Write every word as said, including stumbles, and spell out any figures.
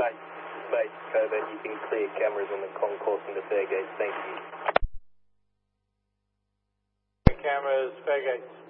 Bye. Bye. Over. You can clear cameras on the concourse and the fare gates. Thank you. Cameras, fare gates.